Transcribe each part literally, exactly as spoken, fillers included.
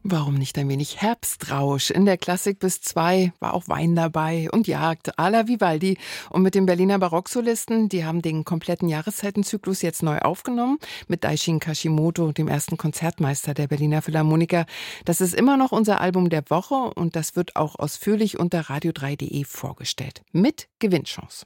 Warum nicht ein wenig Herbstrausch? In der Klassik bis zwei war auch Wein dabei und Jagd à la Vivaldi. Und mit den Berliner Barocksolisten, die haben den kompletten Jahreszeitenzyklus jetzt neu aufgenommen. Mit Daishin Kashimoto, dem ersten Konzertmeister der Berliner Philharmoniker. Das ist immer noch unser Album der Woche und das wird auch ausführlich unter radio drei punkt de vorgestellt. Mit Gewinnchance.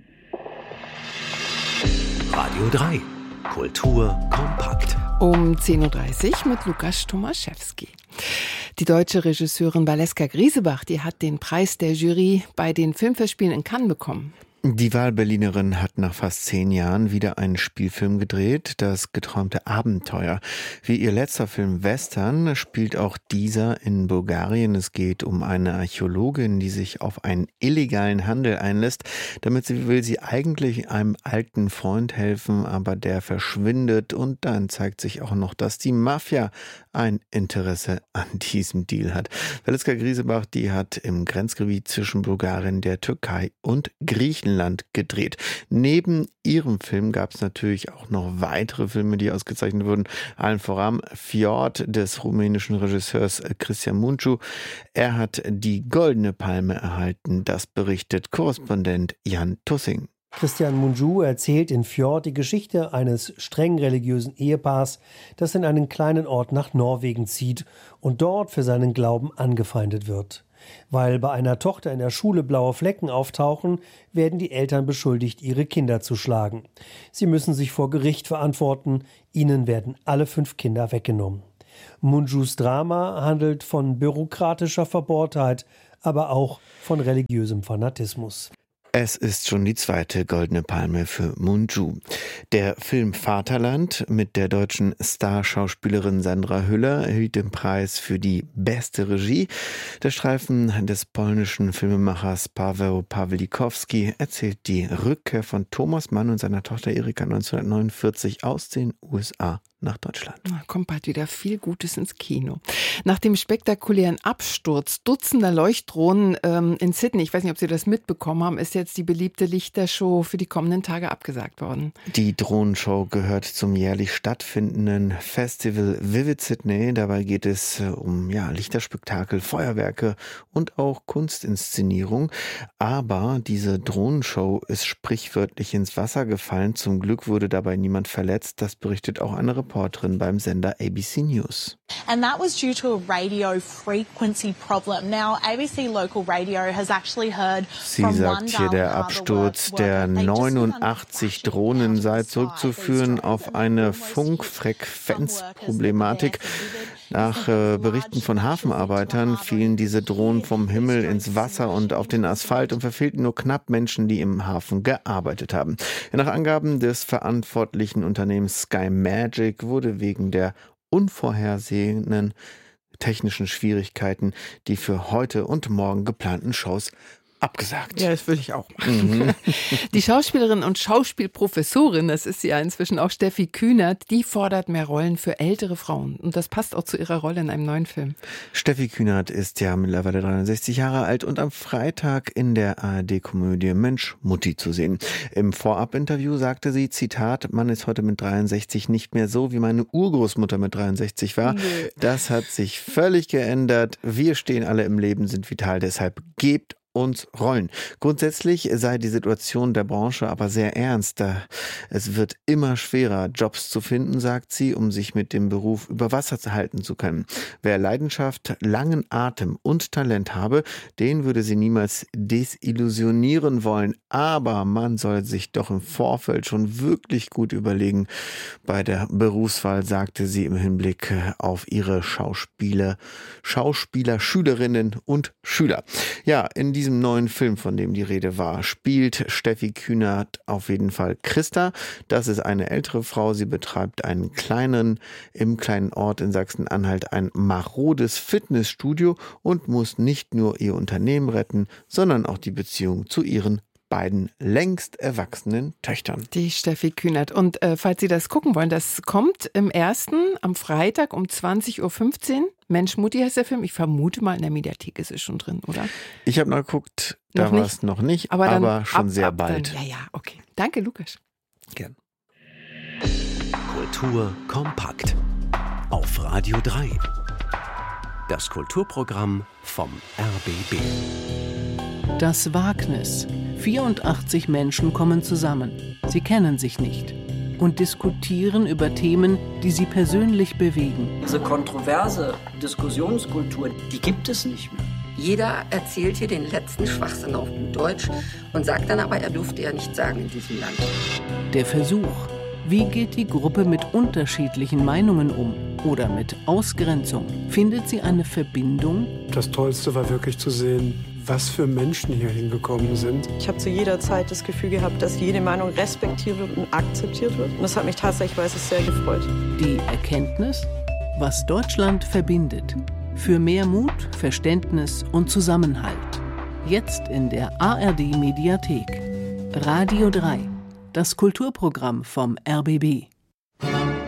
Radio drei. Kultur kompakt. Um zehn Uhr dreißig mit Lukas Tomaszewski. Die deutsche Regisseurin Valeska Griesebach, die hat den Preis der Jury bei den Filmfestspielen in Cannes bekommen. Die Wahlberlinerin hat nach fast zehn Jahren wieder einen Spielfilm gedreht, das geträumte Abenteuer. Wie ihr letzter Film Western spielt auch dieser in Bulgarien. Es geht um eine Archäologin, die sich auf einen illegalen Handel einlässt. Damit sie will sie eigentlich einem alten Freund helfen, aber der verschwindet. Und dann zeigt sich auch noch, dass die Mafia ein Interesse an diesem Deal hat. Valeska Griesebach, die hat im Grenzgebiet zwischen Bulgarien, der Türkei und Griechenland gedreht. Neben ihrem Film gab es natürlich auch noch weitere Filme, die ausgezeichnet wurden. Allen voran Fjord des rumänischen Regisseurs Cristian Mungiu. Er hat die Goldene Palme erhalten. Das berichtet Korrespondent Jan Tussing. Cristian Mungiu erzählt in Fjord die Geschichte eines streng religiösen Ehepaars, das in einen kleinen Ort nach Norwegen zieht und dort für seinen Glauben angefeindet wird. Weil bei einer Tochter in der Schule blaue Flecken auftauchen, werden die Eltern beschuldigt, ihre Kinder zu schlagen. Sie müssen sich vor Gericht verantworten, ihnen werden alle fünf Kinder weggenommen. Mungius Drama handelt von bürokratischer Verbohrtheit, aber auch von religiösem Fanatismus. Es ist schon die zweite Goldene Palme für Mungiu. Der Film Vaterland mit der deutschen Starschauspielerin Sandra Hüller erhielt den Preis für die beste Regie. Der Streifen des polnischen Filmemachers Paweł Pawlikowski erzählt die Rückkehr von Thomas Mann und seiner Tochter Erika neunzehnhundertneunundvierzig aus den U S A nach Deutschland. Kommt bald wieder viel Gutes ins Kino. Nach dem spektakulären Absturz dutzender Leuchtdrohnen ähm, in Sydney, ich weiß nicht, ob Sie das mitbekommen haben, ist jetzt die beliebte Lichtershow für die kommenden Tage abgesagt worden. Die Drohnenshow gehört zum jährlich stattfindenden Festival Vivid Sydney. Dabei geht es um ja, Lichterspektakel, Feuerwerke und auch Kunstinszenierung. Aber diese Drohnenshow ist sprichwörtlich ins Wasser gefallen. Zum Glück wurde dabei niemand verletzt. Das berichtet auch eine Reporterin beim Sender A B C News. And that was due to a radio frequency problem. Now A B C local radio has actually heard Sie sagt hier, der Absturz der neunundachtzig Drohnen sei zurückzuführen auf eine Funkfrequenzproblematik. Nach äh, Berichten von Hafenarbeitern fielen diese Drohnen vom Himmel ins Wasser und auf den Asphalt und verfehlten nur knapp Menschen, die im Hafen gearbeitet haben. Nach Angaben des verantwortlichen Unternehmens Sky Magic wurde wegen der unvorhersehenen technischen Schwierigkeiten die für heute und morgen geplanten Shows abgesagt. Ja, das würde ich auch machen. Mhm. Die Schauspielerin und Schauspielprofessorin, das ist sie ja inzwischen auch, Steffi Kühnert, die fordert mehr Rollen für ältere Frauen. Und das passt auch zu ihrer Rolle in einem neuen Film. Steffi Kühnert ist ja mittlerweile dreiundsechzig Jahre alt und am Freitag in der A R D-Komödie Mensch, Mutti zu sehen. Im Vorabinterview sagte sie, Zitat, man ist heute mit dreiundsechzig nicht mehr so, wie meine Urgroßmutter mit dreiundsechzig war. Nee. Das hat sich völlig geändert. Wir stehen alle im Leben, sind vital, deshalb gebt und Rollen. Grundsätzlich sei die Situation der Branche aber sehr ernst. Es wird immer schwerer, Jobs zu finden, sagt sie, um sich mit dem Beruf über Wasser halten zu können. Wer Leidenschaft, langen Atem und Talent habe, den würde sie niemals desillusionieren wollen. Aber man soll sich doch im Vorfeld schon wirklich gut überlegen. Bei der Berufswahl sagte sie im Hinblick auf ihre Schauspieler, Schauspieler, Schülerinnen und Schüler. Ja, in diesem neuen Film, von dem die Rede war, spielt Steffi Kühnert auf jeden Fall Christa. Das ist eine ältere Frau. Sie betreibt einen kleinen, im kleinen Ort in Sachsen-Anhalt ein marodes Fitnessstudio und muss nicht nur ihr Unternehmen retten, sondern auch die Beziehung zu ihren beiden längst erwachsenen Töchtern. Die Steffi Kühnert. Und äh, falls Sie das gucken wollen, das kommt im ersten am Freitag um zwanzig Uhr fünfzehn. Mensch, Mutti heißt der Film. Ich vermute mal, in der Mediathek ist es schon drin, oder? Ich habe mal geguckt, da war es noch nicht, aber, aber schon ab, sehr ab bald. Dann, ja, ja, okay. Danke, Lukas. Gern. Kultur kompakt auf Radio drei. Das Kulturprogramm vom R B B. Das Wagnis. vierundachtzig Menschen kommen zusammen. Sie kennen sich nicht und diskutieren über Themen, die sie persönlich bewegen. Diese kontroverse Diskussionskultur, die gibt es nicht mehr. Jeder erzählt hier den letzten Schwachsinn auf gut Deutsch und sagt dann aber, er dürfte ja nichts sagen in diesem Land. Der Versuch. Wie geht die Gruppe mit unterschiedlichen Meinungen um oder mit Ausgrenzung? Findet sie eine Verbindung? Das Tollste war wirklich zu sehen, was für Menschen hier hingekommen sind. Ich habe zu jeder Zeit das Gefühl gehabt, dass jede Meinung respektiert wird und akzeptiert wird. Und das hat mich tatsächlich, weiß ich, sehr gefreut. Die Erkenntnis, was Deutschland verbindet. Für mehr Mut, Verständnis und Zusammenhalt. Jetzt in der A R D Mediathek. Radio drei. Das Kulturprogramm vom R B B.